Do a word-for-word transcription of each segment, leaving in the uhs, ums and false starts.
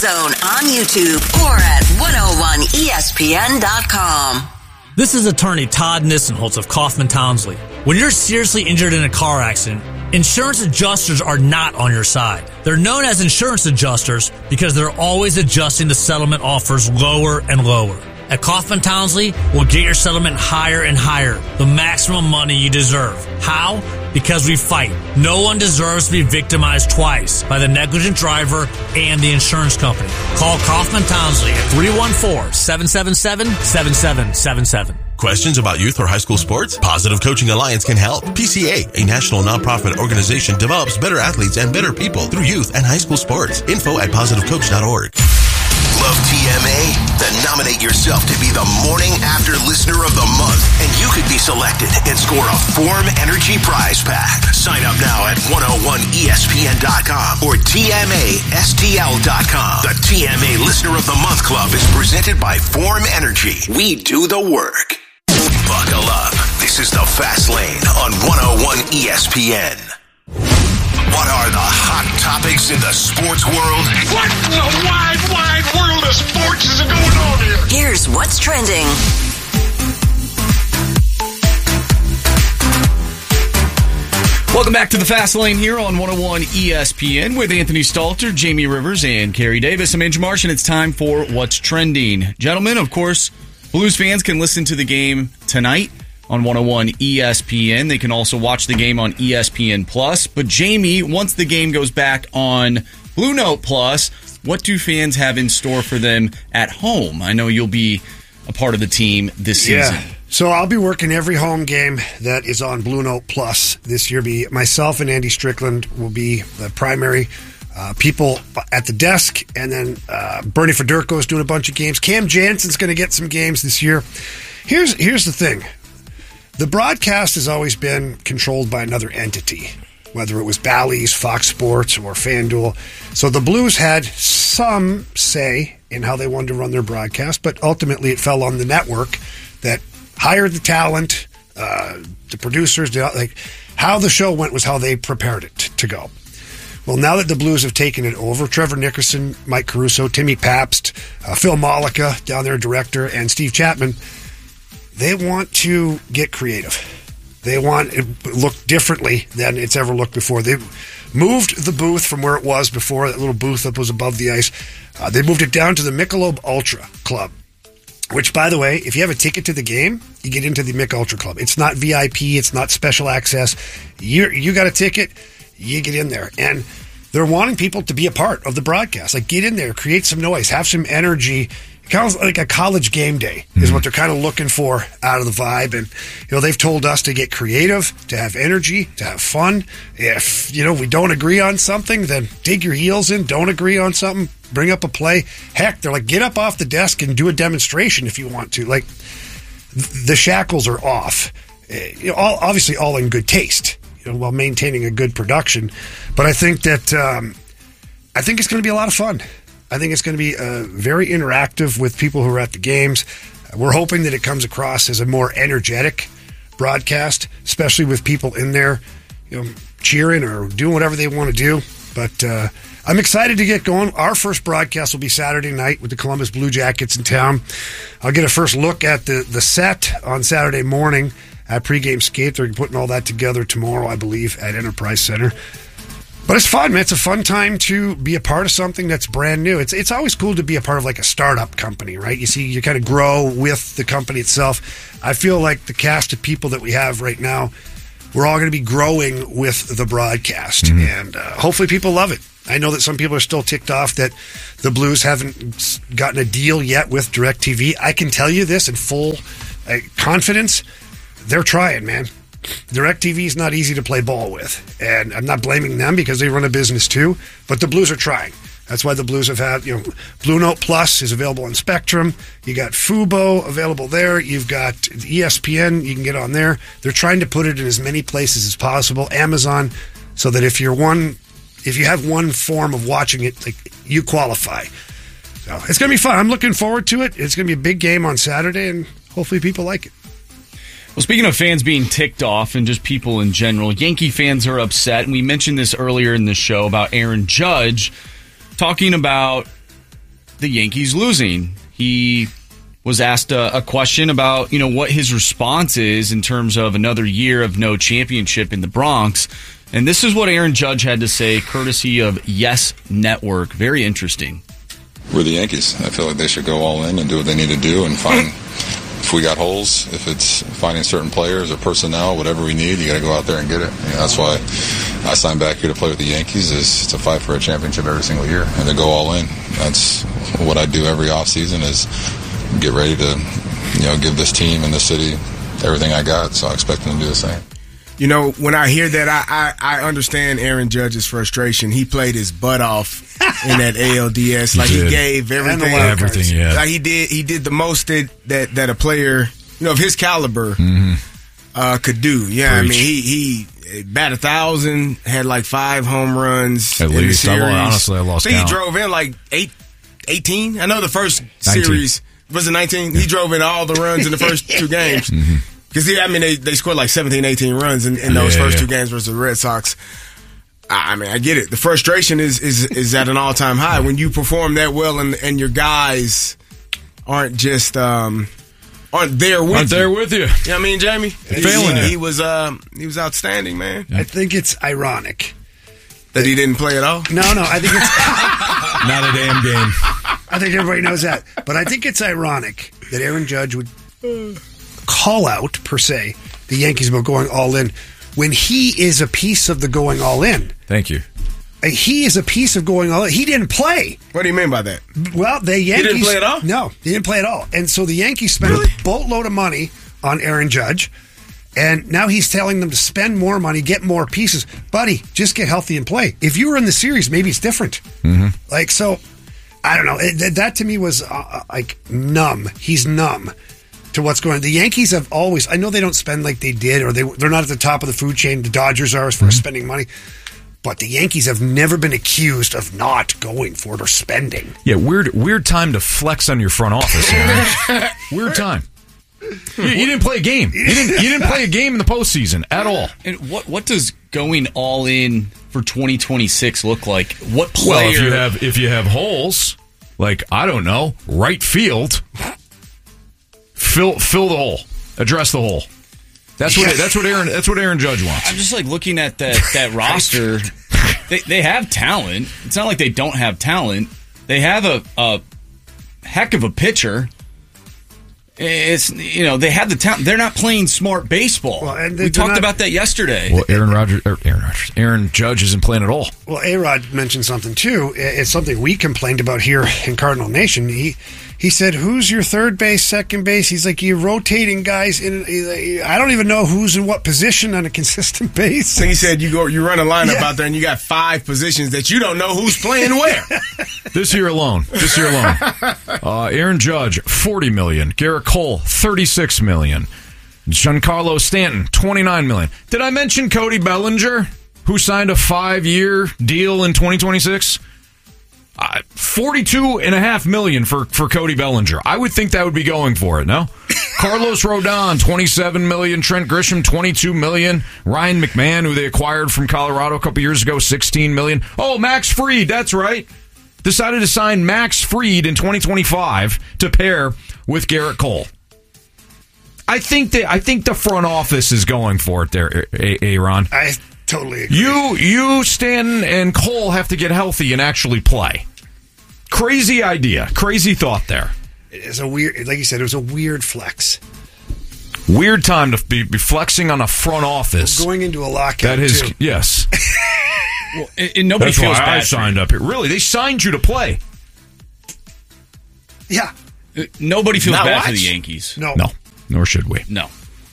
Zone on YouTube or at one oh one E S P N dot com. This is attorney Todd Nissenholtz of Kaufman Townsley. When you're seriously injured in a car accident, insurance adjusters are not on your side. They're known as insurance adjusters because they're always adjusting the settlement offers lower and lower. At Kaufman Townsley, we'll get your settlement higher and higher, the maximum money you deserve. How? Because we fight. No one deserves to be victimized twice by the negligent driver and the insurance company. Call Kaufman Townsley at three one four, seven seven seven, seven seven seven seven. Questions about youth or high school sports? Positive Coaching Alliance can help. P C A, a national nonprofit organization, develops better athletes and better people through youth and high school sports. Info at positive coach dot org. Love T M A? Then nominate yourself to be the Morning After Listener of the Month, and you could be selected and score a Form Energy prize pack. Sign up now at one oh one E S P N dot com or T M A S T L dot com. The T M A Listener of the Month Club is presented by Form Energy. We do the work. Buckle up. This is the Fast Lane on one oh one E S P N. What are the hot topics in the sports world? What in the wide, wide world of sports is going on here? Here's what's trending. Welcome back to the Fast Lane here on one oh one E S P N with Anthony Stalter, Jamie Rivers, and Kerry Davis. I'm Andrew Marsh, and it's time for What's Trending. Gentlemen, of course, Blues fans can listen to the game tonight on one oh one E S P N. They can also watch the game on E S P N Plus. But Jamie, once the game goes back on Blue Note Plus, what do fans have in store for them at home? I know you'll be a part of the team this season. Yeah. So I'll be working every home game that is on Blue Note Plus this year. Be myself and Andy Strickland will be the primary uh, people at the desk, and then uh, Bernie Federko is doing a bunch of games. Cam Jansen's going to get some games this year. Here's here's the thing. The broadcast has always been controlled by another entity, whether it was Bally's, Fox Sports, or FanDuel. So the Blues had some say in how they wanted to run their broadcast, but ultimately it fell on the network that hired the talent, uh, the producers, the, like how the show went was how they prepared it to go. Well, now that the Blues have taken it over, Trevor Nickerson, Mike Caruso, Timmy Pabst, uh, Phil Malika, down there, director, and Steve Chapman, they want to get creative. They want it to look differently than it's ever looked before. They moved the booth from where it was before, that little booth that was above the ice. Uh, they moved it down to the Michelob Ultra Club, which, by the way, if you have a ticket to the game, you get into the Mick Ultra Club. It's not V I P. It's not special access. You you got a ticket, you get in there. And they're wanting people to be a part of the broadcast. Like, get in there, create some noise, have some energy. Kind of like a college game day is mm-hmm. what they're kind of looking for out of the vibe. And, you know, they've told us to get creative, to have energy, to have fun. If, you know, we don't agree on something, then dig your heels in. Don't agree on something, bring up a play. Heck, they're like, get up off the desk and do a demonstration if you want to. Like, the shackles are off. You know, all, obviously all in good taste, you know, while maintaining a good production. But I think that, um, I think it's going to be a lot of fun. I think it's going to be uh, very interactive with people who are at the games. We're hoping that it comes across as a more energetic broadcast, especially with people in there, you know, cheering or doing whatever they want to do. But uh, I'm excited to get going. Our first broadcast will be Saturday night with the Columbus Blue Jackets in town. I'll get a first look at the, the set on Saturday morning at pregame skate. They're putting all that together tomorrow, I believe, at Enterprise Center. But it's fun, man. It's a fun time to be a part of something that's brand new. It's it's always cool to be a part of like a startup company, right? You see, you kind of grow with the company itself. I feel like the cast of people that we have right now, we're all going to be growing with the broadcast. Mm-hmm. And uh, hopefully people love it. I know that some people are still ticked off that the Blues haven't gotten a deal yet with DirecTV. I can tell you this in full uh, confidence. They're trying, man. DirecTV is not easy to play ball with, and I'm not blaming them because they run a business too, but the Blues are trying. That's why the Blues have had, you know, Blue Note Plus is available on Spectrum. You got Fubo available there. You've got E S P N. You can get on there. They're trying to put it in as many places as possible. Amazon, so that if you're one, if you have one form of watching it, like, you qualify. So it's going to be fun. I'm looking forward to it. It's going to be a big game on Saturday, and hopefully people like it. Well, speaking of fans being ticked off and just people in general, Yankee fans are upset. And we mentioned this earlier in the show about Aaron Judge talking about the Yankees losing. He was asked a, a question about, you know, what his response is in terms of another year of no championship in the Bronx. And this is what Aaron Judge had to say, courtesy of Yes Network. Very interesting. We're the Yankees. I feel like they should go all in and do what they need to do and find, if we got holes, if it's finding certain players or personnel, whatever we need, you got to go out there and get it. You know, that's why I signed back here to play with the Yankees, is to fight for a championship every single year and to go all in. That's what I do every offseason, is get ready to, you know, give this team and this city everything I got. So I expect them to do the same. You know, when I hear that, I, I, I understand Aaron Judge's frustration. He played his butt off in that A L D S. Like, he, he gave everything. Everything, yeah. Like, he did, he did the most that, that, that a player, you know, of his caliber mm-hmm. uh, could do. Yeah, Preach. I mean, he he bat a thousand, had like five home runs At in least. the series. I, honestly, I lost I think count. he drove in like eight, eighteen. I know the first series was it nineteen. He drove in all the runs in the first two games. Mm-hmm. Because, I mean, they, they scored like seventeen, eighteen runs in, in those yeah, first yeah. two games versus the Red Sox. I, I mean, I get it. The frustration is is, is at an all-time high when you perform that well and, and your guys aren't just um, aren't there with aren't you. there with you. You know what I mean, Jamie? Failing he, you. he was um, he was outstanding, man. I think it's ironic that he didn't play at all. No, no, I think it's not a damn game. I think everybody knows that, but I think it's ironic that Aaron Judge would call out, per se, the Yankees about going all in when he is a piece of the going all in. Thank you. He is a piece of going all in. He didn't play. What do you mean by that? Well, the Yankees... He didn't play at all? No, he didn't play at all. And so the Yankees spent Really? a boatload of money on Aaron Judge, and now he's telling them to spend more money, get more pieces. Buddy, just get healthy and play. If you were in the series, maybe it's different. Mm-hmm. Like, so, I don't know. It, that to me was, uh, like, numb. He's numb to what's going on. The Yankees have always, I know they don't spend like they did, or they, they're not at the top of the food chain. The Dodgers are as far as spending money. But the Yankees have never been accused of not going for it or spending. Yeah, weird weird time to flex on your front office, Aaron. Weird time. You, you didn't play a game. You didn't, you didn't play a game in the postseason at all. And what what does going all in for twenty twenty-six look like? What player? Well, if you have if you have holes, like, I don't know, right field, fill fill the hole, address the hole. That's what that's what Aaron that's what Aaron Judge wants. I'm just like looking at that that roster. They they have talent. It's not like they don't have talent. They have a, a heck of a pitcher. It's, you know, they have the talent. They're not playing smart baseball. Well, and they- we they're talked not- about that yesterday. Well, Aaron Rodgers, er, Aaron Rodgers, Aaron Judge isn't playing at all. Well, A-Rod mentioned something, too. It's something we complained about here in Cardinal Nation. He he said, who's your third base, second base? He's like, you're rotating guys. in. I don't even know who's in what position on a consistent base. So he said you go, you run a lineup Yeah. out there and you got five positions that you don't know who's playing where. This year alone, this year alone, uh, Aaron Judge forty million, Garrett Cole thirty-six million, Giancarlo Stanton twenty-nine million. Did I mention Cody Bellinger, who signed a five-year deal in twenty twenty-six? Uh, forty-two and a half million for, for Cody Bellinger. I would think that would be going for it, no? Carlos Rodon, twenty-seven million. Trent Grisham, twenty-two million. Ryan McMahon, who they acquired from Colorado a couple years ago, sixteen million. Oh, Max Fried, that's right. Decided to sign Max Fried in twenty twenty-five to pair with Garrett Cole. I think that I think the front office is going for it there, Aaron. I totally agree. You, you, Stanton, and Cole have to get healthy and actually play. Crazy idea. Crazy thought there. It's a weird, like you said, it was a weird flex. Weird time to be, be flexing on a front office. Going into a lockout, That is, too. yes. Well, and, and nobody That's feels why bad I for signed you. up here. Really, they signed you to play. Yeah. Uh, Nobody feels Not bad watch? for the Yankees. No. No, nor should we. No.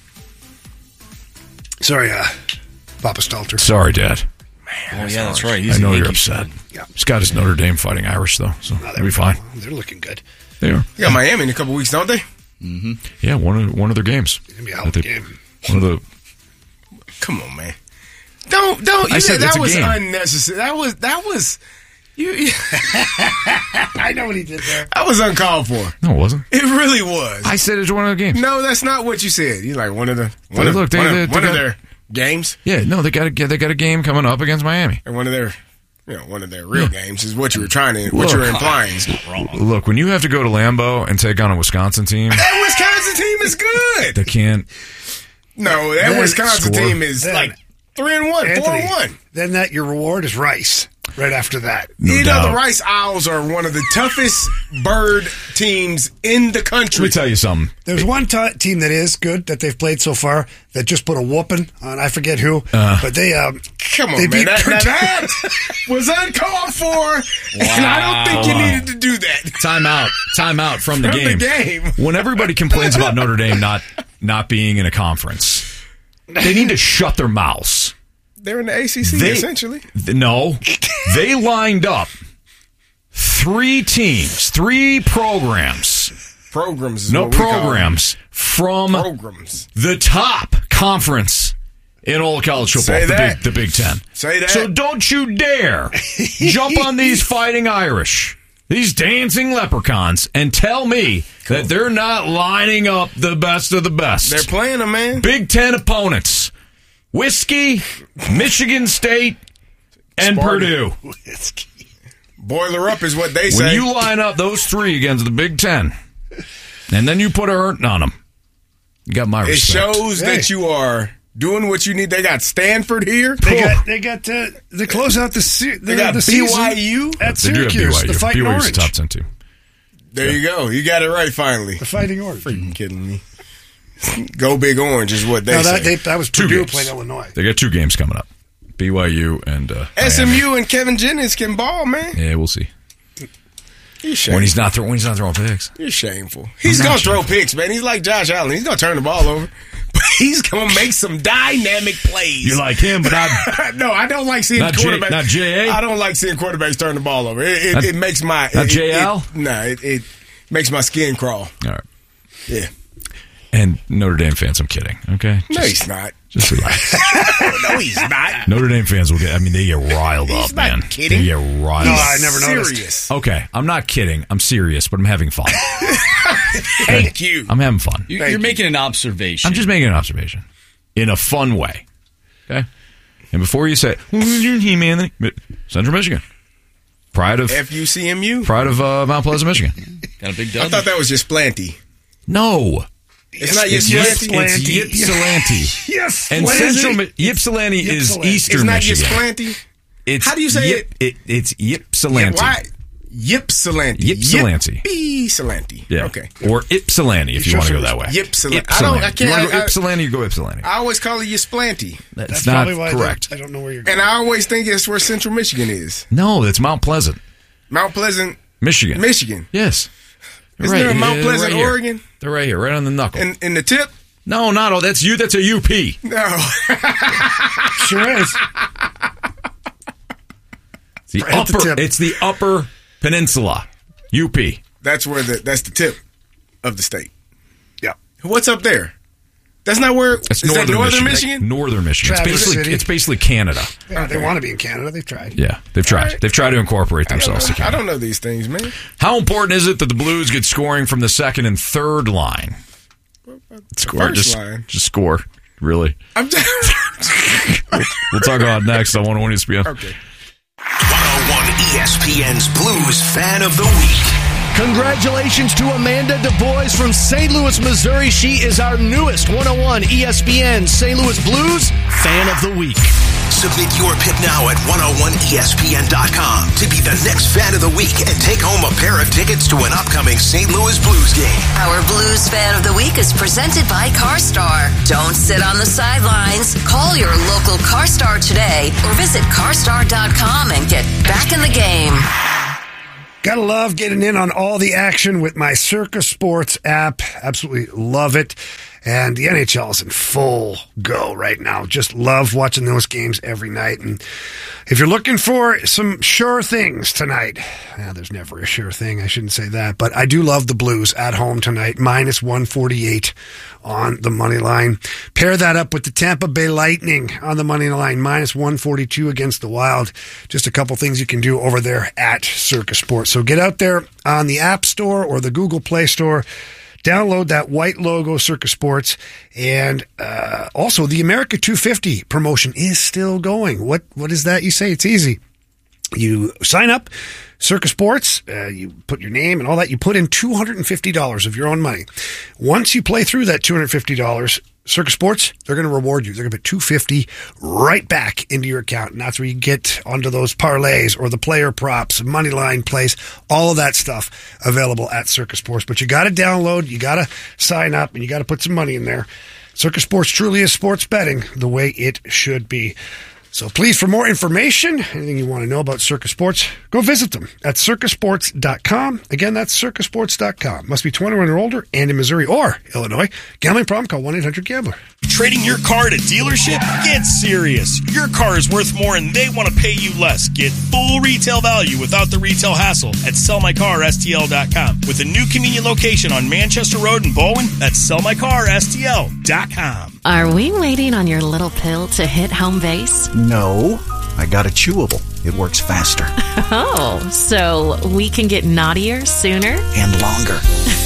Sorry, uh, Papa Stalter. Sorry, Dad. Oh, yeah, that's right. He's I know a you're Yankees upset. fan. Yeah. He's got his Notre Dame Fighting Irish, though, so Oh, there it'll we be fine. go. They're looking good. They are. You got Miami in a couple weeks, don't they? Mm-hmm. Yeah, one of, one of their games. It's going to be a hell That of a they- game. One of the... Come on, man. Don't don't. I You said that it's a was game. unnecessary. That was that was you. you I know what he did there. that was uncalled for. No, it wasn't. It really was. I said it's one of the games. No, that's not what you said. You like one of the one, Look, of, look, they- one, of, they- they one of got- their games Yeah, no, they got a, they got a game coming up against Miami. and one of their you know, one of their real Yeah. games is what you were trying to, what Look, you were implying. Look, when you have to go to Lambeau and take on a Wisconsin team, That Wisconsin team is good. they can't. No, that Then Wisconsin score. team is Then, like three and one, four Anthony, and one. Then that your reward is Rice right after that. No you doubt. know, the Rice Owls are one of the toughest bird teams in the country. Let me tell you something. There's one t- team that is good that they've played so far that just put a whooping on I forget who, Uh. but they um Come on, they man. beat That, now Purdue. that was uncalled for, and I don't think you needed to do that. Time out. Time out from the From the game. game. When everybody complains about Notre Dame not not being in a conference, they need to shut their mouths. They're in the A C C, They- essentially. Th- No, they lined up three teams, three programs, Programs is no what we call them. programs from Programs. the top conference in all of college football, Say the that. Big, the Big Ten. Say that. So don't you dare jump on these fighting Irish, these dancing leprechauns, and tell me that they're not lining up the best of the best. They're playing them, man. Big Ten opponents. Whiskey, Michigan State, and Sparty. Purdue. Boiler up is what they When say. you line up those three against the Big Ten, and then you put a hurting on them, you got my it respect. shows Hey. that you are doing what you need. They got Stanford here. They got they got uh, they close out the se- the, They got the B Y season U. at They do have Syracuse, B Y U. the Fighting B Y U's Orange, top ten too. There you go. You got it right finally. the Fighting Orange. Freaking kidding me. Go Big Orange is what they No, say. that, they, that was Two Purdue games. playing Illinois. They got two games coming up. B Y U and uh, S M U Miami. and Kevin Jennings can ball, man. Yeah, we'll see. You're shameful. When he's not throwing, when he's not throwing picks. You're shameful. He's not gonna throw shameful. picks, man. He's like Josh Allen. He's gonna turn the ball over. But he's gonna make some dynamic plays. You like him, but not no, I don't like seeing Not J- quarterbacks. not J A? I don't like seeing quarterbacks turn the ball over. It, it, Not- it makes my not it, J L? It, it, nah, it, it makes my skin crawl. all right. Yeah. And Notre Dame fans, I'm kidding. Okay, No, just, he's not. just relax. No, he's not. Notre Dame fans will get. I mean, they get riled He's up, not man. kidding. They get riled. No, up. I never noticed. Serious. Okay, I'm not kidding. I'm serious, but I'm having fun. Thank you. I'm having fun. You, Thank you're you. making an observation. I'm just making an observation in a fun way. Okay, and before you say, "Team Anthony," Central Michigan, pride of F U C M U. pride of uh, Mount Pleasant, Michigan. got a big I W. thought that was just Splanty. No, It's not it's Ypsilanti. It's Ypsilanti. Yes, And Lindsay. Central Mi- Ypsilanti is Ypsilanti. Eastern It's not Michigan. Ypsilanti. It's How do you say Yp- it? It's Ypsilanti. Why? Ypsilanti. Ypsilanti. Ypsilanti. Yeah. Okay. Or Ypsilanti if you want to go that way. Ypsilanti. I don't- I You can't- want to go I- Ypsilanti, you go Ypsilanti. I always call it Ypsilanti. That's, That's not probably why I don't- correct. I don't know where you're going. And I always think it's where Central Michigan is. No, that's Mount Pleasant, Mount Pleasant, Michigan. Michigan. Yes. Isn't Right, there a Mount yeah, Pleasant, right here. Oregon? They're right here, right on the knuckle. In, in the tip? no, not all. That's you. That's a U P. No. Sure is. It's the Right at the upper. tip. It's the Upper Peninsula, U P. That's where the that's the tip of the state. Yeah. What's up there? That's not where. That's is northern, that northern Michigan. Michigan? Northern Michigan. It's Traverse basically City. it's basically Canada. Yeah, they want to be in Canada. They've tried. Yeah, they've tried. All right. They've tried to incorporate I don't, themselves to know, I Canada. don't know these things, man. How important is it that the Blues get scoring from the second and third line? Score, first just, line? just score. Really? I'm just, We'll talk about it next on one oh one E S P N. okay. one oh one E S P N's Blues Fan of the Week. Congratulations to Amanda Du Bois from Saint Louis, Missouri. She is our newest one oh one E S P N Saint Louis Blues Fan of the Week. Submit your pick now at one oh one E S P N dot com to be the next Fan of the Week and take home a pair of tickets to an upcoming Saint Louis Blues game. Our Blues Fan of the Week is presented by CarStar. Don't sit on the sidelines. Call your local CarStar today or visit car star dot com and get back in the game. Gotta love getting in on all the action with my Circa Sports app. Absolutely love it. And the N H L is in full go right now. Just love watching those games every night. And if you're looking for some sure things tonight, yeah, there's never a sure thing. I shouldn't say that. But I do love the Blues at home tonight. minus one forty-eight on the money line. Pair that up with the Tampa Bay Lightning on the money line. minus one forty-two against the Wild. Just a couple things you can do over there at Circa Sports. So get out there on the App Store or the Google Play Store. Download that white logo, Circa Sports, and uh, also the America two fifty promotion is still going. What what is that? You say it's easy. You sign up, Circa Sports, uh, you put your name and all that. You put in two hundred fifty dollars of your own money. Once you play through that two hundred fifty dollars, Circa Sports, they're going to reward you. They're going to put two hundred fifty dollars right back into your account. And that's where you get onto those parlays or the player props, money line plays, all of that stuff available at Circa Sports. But you got to download, you got to sign up, and you got to put some money in there. Circa Sports truly is sports betting the way it should be. So please, for more information, anything you want to know about Circa Sports, go visit them at circa sports dot com. Again, that's circa sports dot com. Must be twenty-one or older and in Missouri or Illinois. Gambling problem? Call one eight hundred gambler. Trading your car at a dealership? Get serious. Your car is worth more and they want to pay you less. Get full retail value without the retail hassle at sell my car S T L dot com. With a new convenient location on Manchester Road in Bowen, that's sell my car S T L dot com. Are we waiting on your little pill to hit home base? No, I got a chewable. It works faster. Oh, so we can get naughtier sooner? And longer.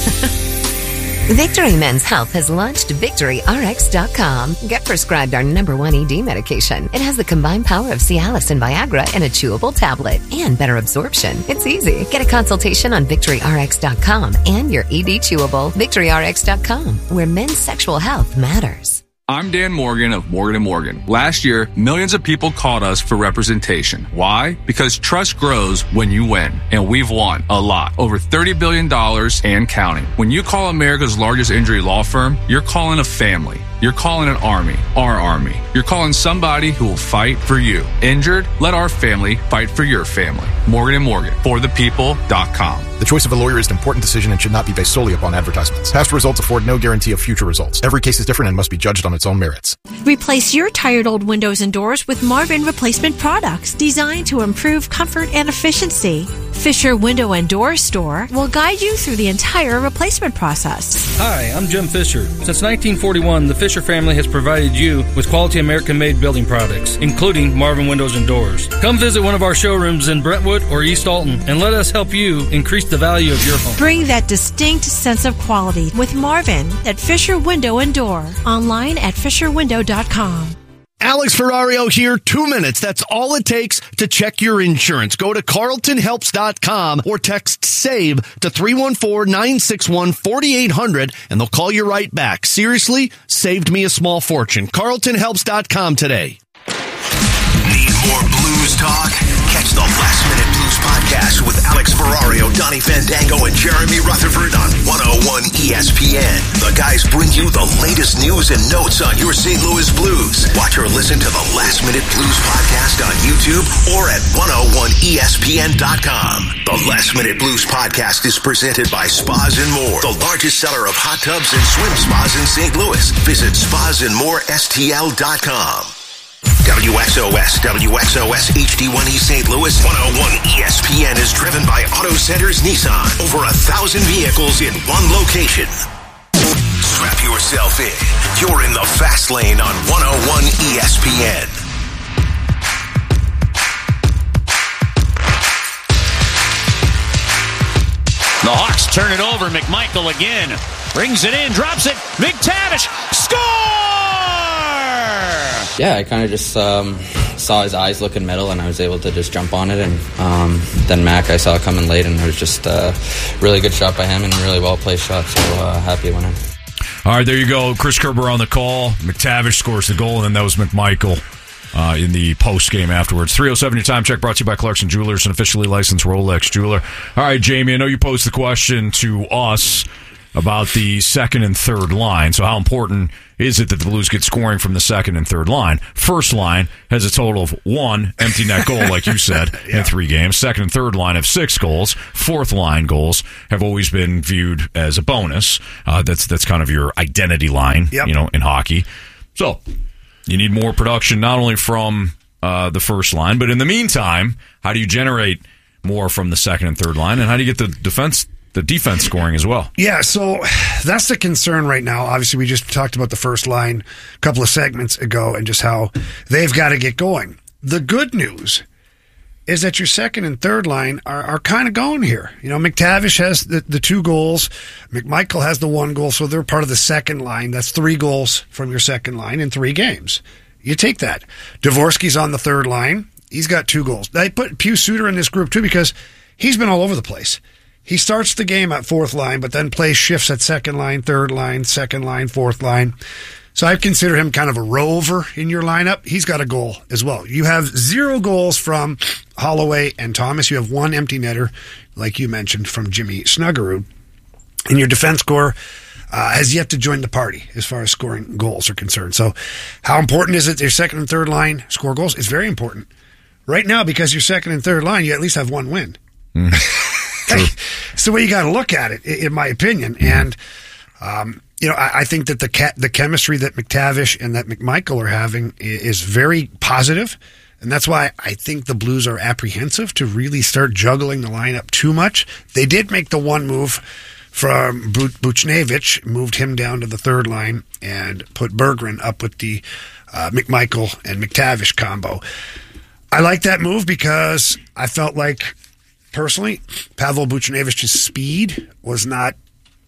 Victory Men's Health has launched Victory R X dot com. Get prescribed our number one E D medication. It has the combined power of Cialis and Viagra in a chewable tablet and better absorption. It's easy. Get a consultation on Victory R X dot com and your E D chewable. Victory R X dot com, where men's sexual health matters. I'm Dan Morgan of Morgan and Morgan. Last year, millions of people called us for representation. Why? Because trust grows when you win. And we've won a lot. Over thirty billion dollars and counting. When you call America's largest injury law firm, you're calling a family. You're calling an army. Our army. You're calling somebody who will fight for you. Injured? Let our family fight for your family. Morgan and Morgan. For the people dot com. The choice of a lawyer is an important decision and should not be based solely upon advertisements. Past results afford no guarantee of future results. Every case is different and must be judged on its own merits. Replace your tired old windows and doors with Marvin replacement products designed to improve comfort and efficiency. Fisher Window and Door Store will guide you through the entire replacement process. Hi, I'm Jim Fisher. Since nineteen forty-one, the Fisher family has provided you with quality American-made building products, including Marvin Windows and Doors. Come visit one of our showrooms in Brentwood or East Alton and let us help you increase the value of your home. Bring that distinct sense of quality with Marvin at Fisher Window and Door. Online at fisher window dot com. Alex Ferrario here. Two minutes. That's all it takes to check your insurance. Go to carlton helps dot com or text SAVE to three one four, nine six one, four eight zero zero and they'll call you right back. Seriously, saved me a small fortune. carlton helps dot com today. Need more blues talk? Catch the Last Minute Blues podcast with Alex Ferrario, Donnie Fandango, and Jeremy Rutherford on one oh one E S P N. The guys bring you the latest news and notes on your Saint Louis Blues. Watch or listen to the Last Minute Blues podcast on YouTube or at one oh one E S P N dot com. The Last Minute Blues podcast is presented by Spas and More, the largest seller of hot tubs and swim spas in Saint Louis. Visit spas and more S T L dot com. W X O S, W X O S H D one E Saint Louis, one oh one E S P N is driven by Auto Centers Nissan. Over a thousand vehicles in one location. Strap yourself in. You're in the fast lane on one oh one E S P N. The Hawks turn it over. McMichael again. Brings it in, drops it. McTavish, score! Yeah, I kind of just um, saw his eyes looking metal, and I was able to just jump on it. And um, then Mac, I saw coming late, and it was just a really good shot by him and a really well-placed shot, so uh, happy winning. All right, there you go. Chris Kerber on the call. McTavish scores the goal, and then that was McMichael uh, in the post-game afterwards. three oh seven, your time check brought to you by Clarkson Jewelers, an officially licensed Rolex jeweler. All right, Jamie, I know you posed the question to us about the second and third line. So how important is it that the Blues get scoring from the second and third line? First line has a total of one empty net goal, like you said, yeah. in three games. Second and third line have six goals. Fourth line goals have always been viewed as a bonus. Uh, that's that's kind of your identity line, yep. you know, in hockey. So you need more production, not only from uh, the first line, but in the meantime, how do you generate more from the second and third line, and how do you get the defense the defense scoring as well? Yeah, so that's the concern right now. Obviously, we just talked about the first line a couple of segments ago and just how they've got to get going. The good news is that your second and third line are, are kind of going here. You know, McTavish has the, the two goals. McMichael has the one goal, so they're part of the second line. That's three goals from your second line in three games. You take that. Dvorsky's on the third line. He's got two goals. I put Pius Suter in this group too because he's been all over the place. He starts the game at fourth line, but then plays shifts at second line, third line, second line, fourth line. So I consider him kind of a rover in your lineup. He's got a goal as well. You have zero goals from Holloway and Thomas. You have one empty netter, like you mentioned, from Jimmy Snuggerud. And your defense core uh, has yet to join the party as far as scoring goals are concerned. So how important is it your second and third line score goals? It's very important. Right now, because your second and third line, you at least have one win. Mm. It's the way you got to look at it, in my opinion. And, um, you know, I, I think that the ca- the chemistry that McTavish and that McMichael are having is very positive, and that's why I think the Blues are apprehensive to really start juggling the lineup too much. They did make the one move from Bu- Buchnevich, moved him down to the third line, and put Berggren up with the uh, McMichael and McTavish combo. I like that move because I felt like, personally, Pavel Buchnevich's speed was not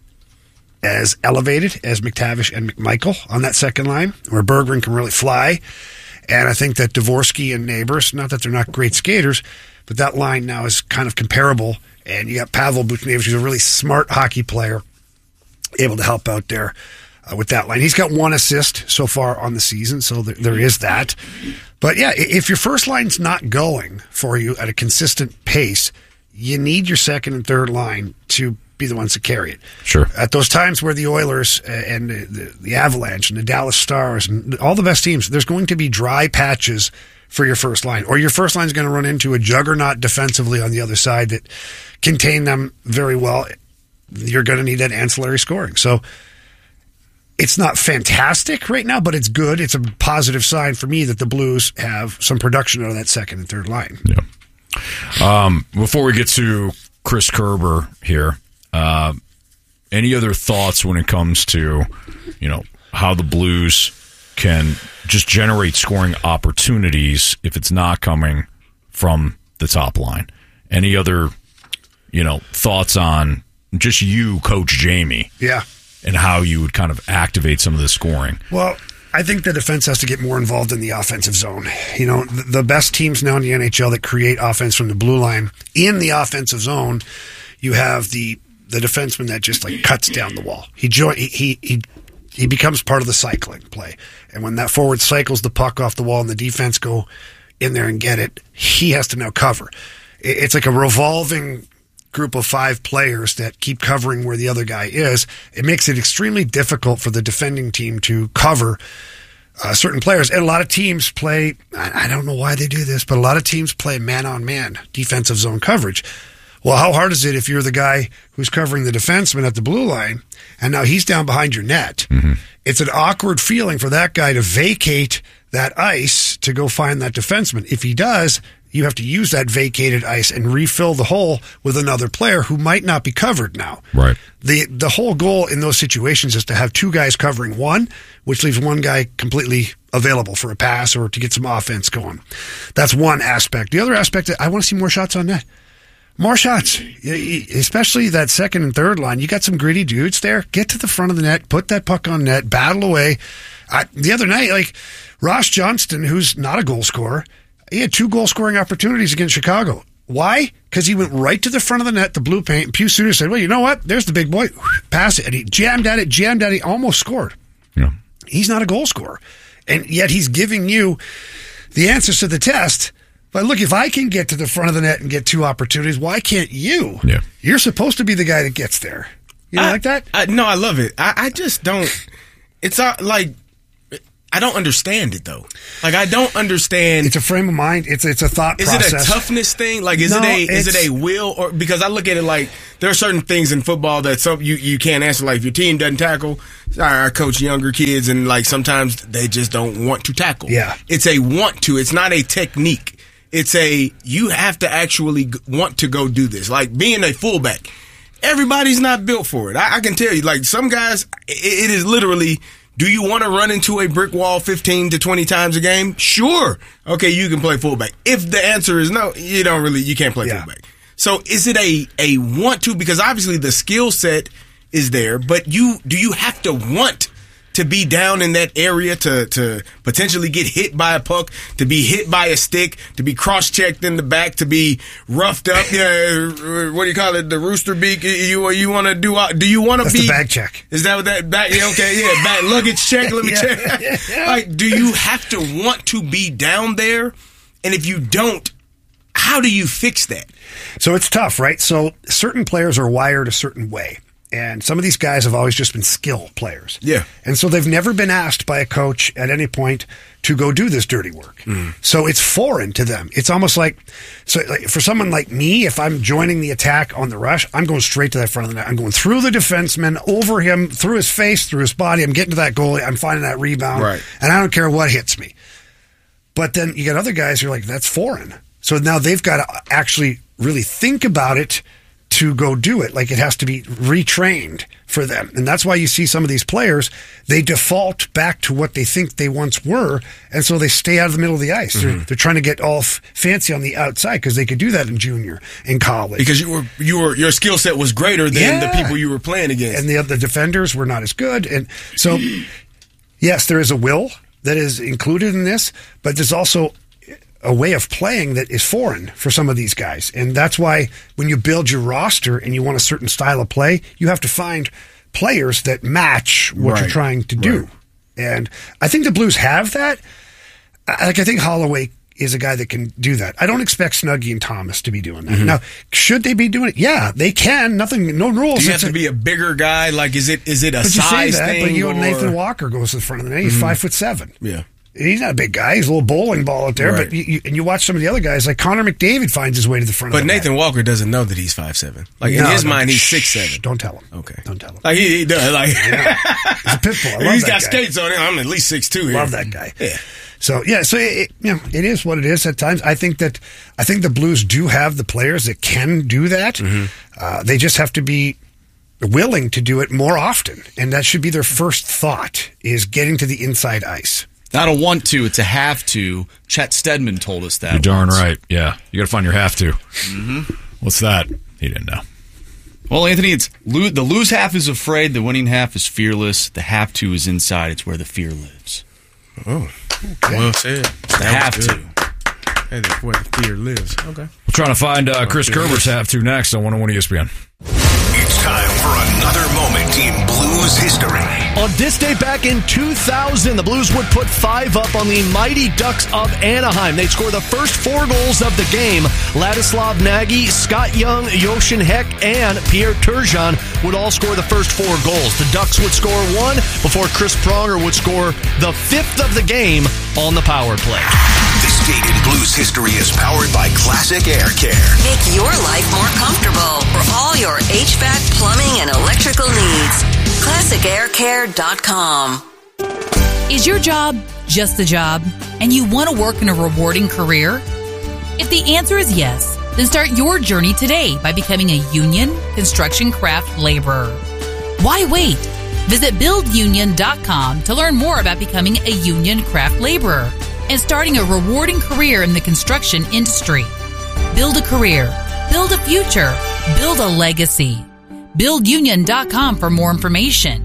as elevated as McTavish and McMichael on that second line, where Berggren can really fly. And I think that Dvorsky and Neighbors, not that they're not great skaters, but that line now is kind of comparable. And you got Pavel Buchnevich, who's a really smart hockey player, able to help out there uh, with that line. He's got one assist so far on the season, so there, there is that. But yeah, if your first line's not going for you at a consistent pace, you need your second and third line to be the ones to carry it. Sure. At those times where the Oilers and the, the Avalanche and the Dallas Stars and all the best teams, there's going to be dry patches for your first line, or your first line is going to run into a juggernaut defensively on the other side that contain them very well. You're going to need that ancillary scoring. So it's not fantastic right now, but it's good. It's a positive sign for me that the Blues have some production out of that second and third line. Yeah. Um, before we get to Chris Kerber here, uh, any other thoughts when it comes to, you know, how the Blues can just generate scoring opportunities if it's not coming from the top line? Any other, you know, thoughts on just you, Coach Jamie? Yeah. And how you would kind of activate some of the scoring? Well, I think the defense has to get more involved in the offensive zone. You know, the, the best teams now in the N H L that create offense from the blue line, in the offensive zone, you have the the defenseman that just like cuts down the wall. He join, he, he he he becomes part of the cycling play. And when that forward cycles the puck off the wall and the defense go in there and get it, he has to now cover. It's like a revolving group of five players that keep covering where the other guy is. It makes it extremely difficult for the defending team to cover uh, certain players. And a lot of teams play, I don't know why they do this, but a lot of teams play man-on-man defensive zone coverage. Well, how hard is it if you're the guy who's covering the defenseman at the blue line and now he's down behind your net? Mm-hmm. It's an awkward feeling for that guy to vacate that ice to go find that defenseman. If he does, you have to use that vacated ice and refill the hole with another player who might not be covered now. Right. The the whole goal in those situations is to have two guys covering one, which leaves one guy completely available for a pass or to get some offense going. That's one aspect. The other aspect, I want to see more shots on net. More shots, especially that second and third line. You got some gritty dudes there. Get to the front of the net, put that puck on net, battle away. I, the other night, like Ross Johnston, who's not a goal scorer, he had two goal-scoring opportunities against Chicago. Why? Because he went right to the front of the net, the blue paint, and Pius Suter said, well, you know what? There's the big boy. Pass it. And he jammed at it, jammed at it, almost scored. Yeah. He's not a goal scorer. And yet he's giving you the answers to the test. But look, if I can get to the front of the net and get two opportunities, why can't you? Yeah. You're supposed to be the guy that gets there. You know, I, like that? I, no, I love it. I, I just don't. It's uh, like, I don't understand it though. Like I don't understand. It's a frame of mind. It's it's a thought is process. Is it a toughness thing? Like is no, it a is it a will or because I look at it like there are certain things in football that some you, you can't answer. Like if your team doesn't tackle, I coach younger kids and like sometimes they just don't want to tackle. Yeah, it's a want to. It's not a technique. It's a you have to actually want to go do this. Like being a fullback, everybody's not built for it. I, I can tell you. Like some guys, it, it is literally. Do you want to run into a brick wall fifteen to twenty times a game? Sure. Okay, you can play fullback. If the answer is no, you don't really, you can't play yeah. fullback. So is it a, a want to? Because obviously the skill set is there, but you, do you have to want to be down in that area, to, to potentially get hit by a puck, to be hit by a stick, to be cross-checked in the back, to be roughed up? Yeah, what do you call it? The rooster beak? You you want to do? Do you want to be the bag check? Is that what that bag? Yeah, okay, yeah, bag luggage check. Let me Yeah, check. yeah, yeah. Like, do you have to want to be down there? And if you don't, how do you fix that? So it's tough, right? So certain players are wired a certain way. And some of these guys have always just been skill players. Yeah. And so they've never been asked by a coach at any point to go do this dirty work. Mm. So it's foreign to them. It's almost like, so like for someone like me, if I'm joining the attack on the rush, I'm going straight to that front of the net. I'm going through the defenseman, over him, through his face, through his body. I'm getting to that goalie. I'm finding that rebound. Right. And I don't care what hits me. But then you got other guys who are like, that's foreign. So now they've got to actually really think about it to go do it. Like, it has to be retrained for them. And that's why you see some of these players, they default back to what they think they once were. And so they stay out of the middle of the ice. Mm-hmm. They're, they're trying to get all f- fancy on the outside because they could do that in junior, in college. Because you were you were your skill set was greater than Yeah. the people you were playing against. And the other defenders were not as good. And so, yes, there is a will that is included in this, but there's also a way of playing that is foreign for some of these guys. And that's why when you build your roster and you want a certain style of play, you have to find players that match what Right. you're trying to do. Right. And I think the Blues have that. I- Like, I think Holloway is a guy that can do that. I don't expect Snuggie and Thomas to be doing that. Mhm. Now, should they be doing it? Yeah, they can. Nothing, no rules. Do you have It's to a- be a bigger guy? Like, is it is it a but you say size that, thing? but you and or- Nathan Walker goes to the front of the net. He's Mhm. five foot seven. Yeah. He's not a big guy. He's a little bowling ball out there. Right. But you, you, and you watch some of the other guys, like Connor McDavid finds his way to the front But of the Nathan Walker doesn't know that he's five seven. Like, in No, his no, mind, he's shh, six seven. Don't tell him. Okay. Don't tell him. Like, he, he does. Like, net. He's a pit bull. I love he's that got guy. skates on him. I'm at least six two. Love that guy. Yeah. So yeah, so it, it, you know, it is what it is at times. I think that I think the Blues do have the players that can do that. Mm-hmm. Uh, they just have to be willing to do it more often, and that should be their first thought: is getting to the inside ice. Not a want to, it's a have to. Chet Stedman told us that. You're darn once. right. Yeah. You got to find your have to. Mm-hmm. What's that? He didn't know. Well, Anthony, it's lo- the lose half is afraid, the winning half is fearless, the have to is inside. It's where the fear lives. Oh, well said. The have to. That is where the fear lives. Okay. We're trying to find uh, Chris Kerber's have to next on one oh one E S P N. It's time for another moment in Blues history. On this day back in two thousand, the Blues would put five up on the Mighty Ducks of Anaheim. They'd score the first four goals of the game. Ladislav Nagy, Scott Young, Jochen Heck, and Pierre Turgeon would all score the first four goals. The Ducks would score one before Chris Pronger would score the fifth of the game on the power play. This date in Blues history is powered by Classic Air Care. Make your life more comfortable for all your H V A C, plumbing, and electrical needs. classic air care dot com. Is your job just a job and you want to work in a rewarding career? If the answer is yes, then start your journey today by becoming a union construction craft laborer. Why wait? Visit build union dot com to learn more about becoming a union craft laborer and starting a rewarding career in the construction industry. Build a career, build a future, build a legacy. build union dot com for more information.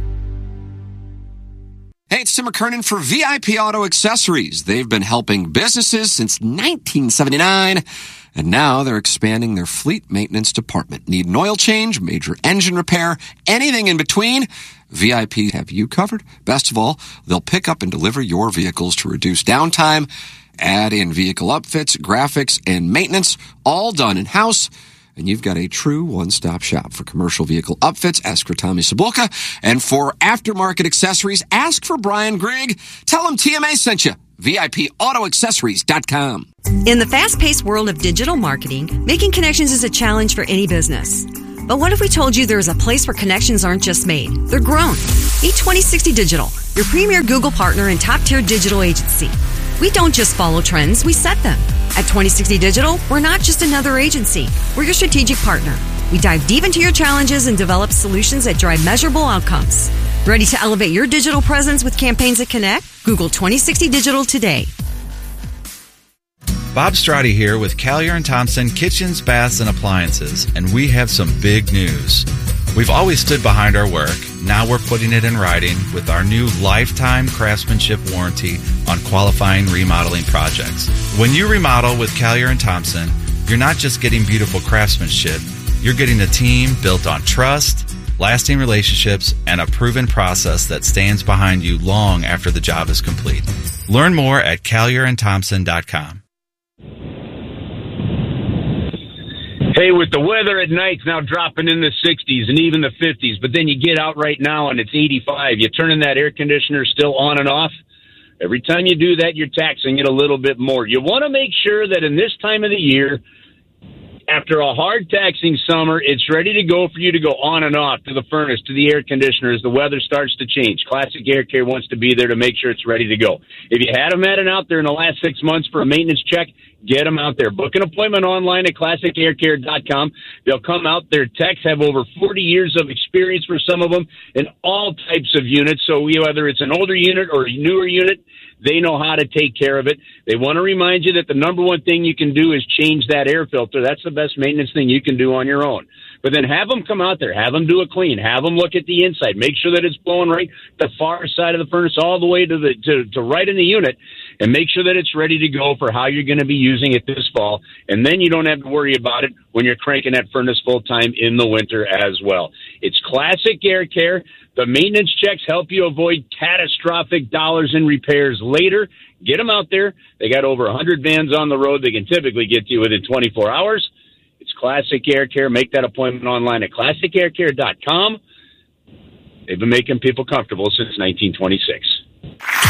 Hey, it's Tim McKernan for V I P Auto Accessories. They've been helping businesses since nineteen seventy-nine, and now they're expanding their fleet maintenance department. Need an oil change, major engine repair, anything in between? V I P have you covered. Best of all, they'll pick up and deliver your vehicles to reduce downtime, add in vehicle upfits, graphics, and maintenance, all done in-house. And you've got a true one-stop shop for commercial vehicle upfits. Ask for Tommy Sabuka. And for aftermarket accessories, ask for Brian Grigg. Tell him T M A sent you. V I P auto accessories dot com. In the fast-paced world of digital marketing, making connections is a challenge for any business. But what if we told you there is a place where connections aren't just made, they're grown? Meet twenty sixty Digital, your premier Google partner and top-tier digital agency. We don't just follow trends, we set them. At twenty sixty Digital, we're not just another agency. We're your strategic partner. We dive deep into your challenges and develop solutions that drive measurable outcomes. Ready to elevate your digital presence with campaigns that connect? Google twenty sixty Digital today. Bob Strati here with Callier and Thompson Kitchens, Baths, and Appliances, and we have some big news. We've always stood behind our work. Now we're putting it in writing with our new lifetime craftsmanship warranty on qualifying remodeling projects. When you remodel with Collier and Thompson, you're not just getting beautiful craftsmanship, you're getting a team built on trust, lasting relationships, and a proven process that stands behind you long after the job is complete. Learn more at collier and thompson dot com. Hey, with the weather at night's now dropping in the sixties and even the fifties, but then you get out right now and it's eighty-five. You turning that air conditioner still on and off. Every time you do that, you're taxing it a little bit more. You want to make sure that in this time of the year, after a hard taxing summer, it's ready to go for you to go on and off to the furnace, to the air conditioner as the weather starts to change. Classic Air Care wants to be there to make sure it's ready to go. If you had them at it out there in the last six months for a maintenance check, get them out there. Book an appointment online at classic air care dot com. They'll come out. Their techs have over forty years of experience for some of them in all types of units. So whether it's an older unit or a newer unit, they know how to take care of it. They want to remind you that the number one thing you can do is change that air filter. That's the best maintenance thing you can do on your own. But then have them come out there, have them do a clean, have them look at the inside, make sure that it's blowing right the far side of the furnace all the way to the to, to right in the unit, and make sure that it's ready to go for how you're going to be using it this fall. And then you don't have to worry about it when you're cranking that furnace full time in the winter as well. It's Classic Air Care. The maintenance checks help you avoid catastrophic dollars in repairs later. Get them out there. They got over one hundred vans on the road. They can typically get to you within twenty-four hours. It's Classic Air Care. Make that appointment online at classic air care dot com. They've been making people comfortable since nineteen twenty-six.